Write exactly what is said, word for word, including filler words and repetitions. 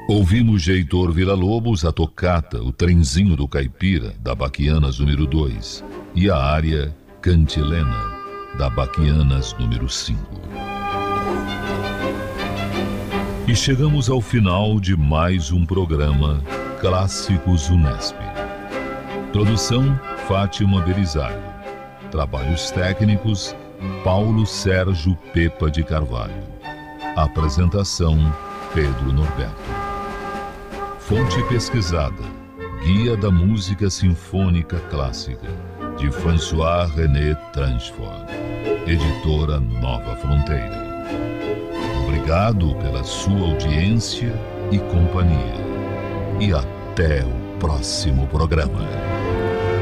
Ouvimos de Heitor Villa-Lobos a tocata O Trenzinho do Caipira, da Baquianas número dois, e a área Cantilena, da Baquianas número cinco. E chegamos ao final de mais um programa Clássicos Unesp. Produção Fátima Belisário. Trabalhos técnicos Paulo Sérgio Pepa de Carvalho. Apresentação Pedro Norberto. Fonte pesquisada: Guia da Música Sinfônica Clássica, de François-René Transfort. Editora Nova Fronteira. Obrigado pela sua audiência e companhia. E até o próximo programa.